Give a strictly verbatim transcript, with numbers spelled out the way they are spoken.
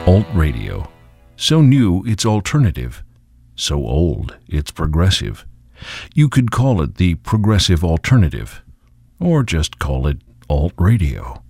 Alt radio. So new it's alternative. So old it's progressive. You could call it the progressive alternative. Or just call it alt radio.